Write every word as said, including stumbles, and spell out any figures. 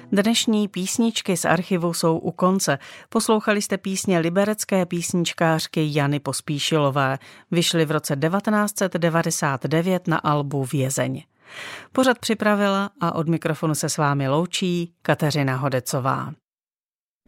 Dnešní písničky z archivu jsou u konce. Poslouchali jste písně liberecké písničkářky Jany Pospíšilové. Vyšly v roce devatenáct set devadesát devět na albu Vězeň. Pořad připravila a od mikrofonu se s vámi loučí Kateřina Hodecová.